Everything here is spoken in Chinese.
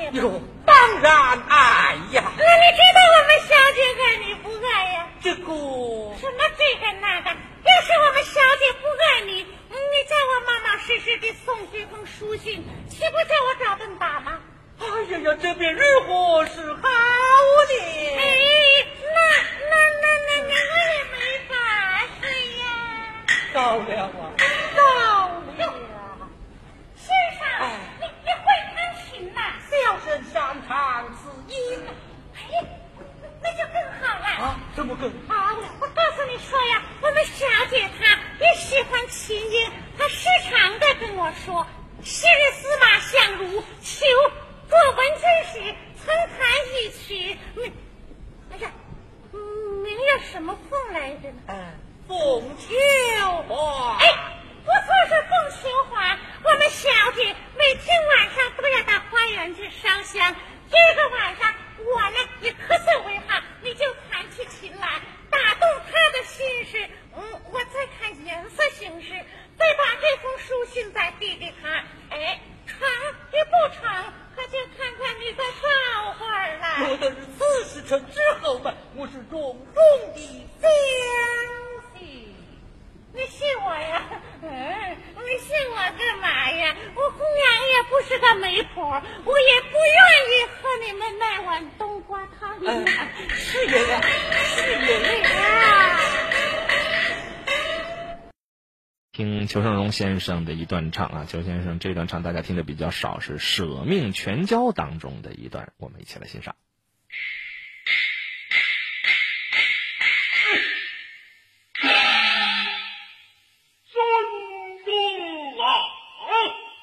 吗？ 你说当然爱呀。 那你知道我们小姐爱你不爱呀？ 这个什么这个那个？要是我们小姐不爱你，你叫我老老实实的送这封书信，岂不叫我找顿打吗？ 哎呀呀，这便如何是好呢？ 哎，那我也没法子呀。 到了啊， 到了，先生，你会弹琴呐？ 小生擅长此音。 哎，那就更好了。 啊，怎么更好？我告诉你说呀，我们小姐她也喜欢琴音，她时常的跟我说：“昔日司马相如，求作文真时曾弹一曲。”哎呀，名叫什么凤来着呢？ 凤秋花。 哎，不错，是凤秋花。我们小姐每天晚上都要到花园去烧香。这个晚上我呢也咳嗽为好，你就弹起琴来，打动她的心事。我再看颜色行事，再把这封书信再递给她。哎，长也不长，可就看看你的造化了。 我的此事成之后嘛，我是重重的相信。 你信我呀？你信我干嘛呀？我姑娘也不是个媒婆，我也不愿意喝你们那碗冬瓜汤。 是爷呀，是爷啊！ 听裘盛戎先生的一段唱啊，裘先生这段唱大家听的比较少，是《舍命全交》当中的一段，我们一起来欣赏。